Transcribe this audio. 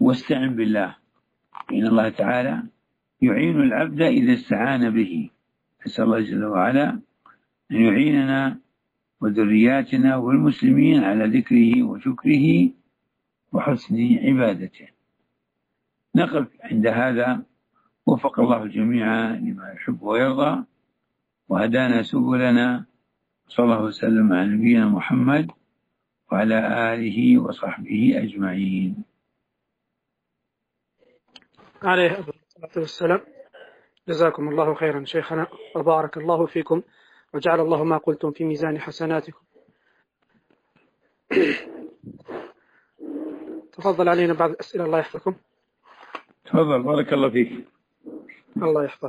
واستعن بالله، إن الله تعالى يعين العبد إذا استعان به. نسأل الله جل وعلا أن يعيننا وذرياتنا والمسلمين على ذكره وشكره وحسن عبادته. نقف عند هذا. وفق الله الجميع لما يحب ويرضى، وهدانا سبلنا، صلى الله وسلم على نبينا محمد وعلى آله وصحبه أجمعين. عليه الصلاة والسلام. جزاكم الله خيرا شيخنا، وبارك الله فيكم، وجعل الله ما قلتم في ميزان حسناتكم. تفضل علينا بعض الأسئلة، الله يحفظكم. تفضل، بارك الله فيك. الله يحفظك.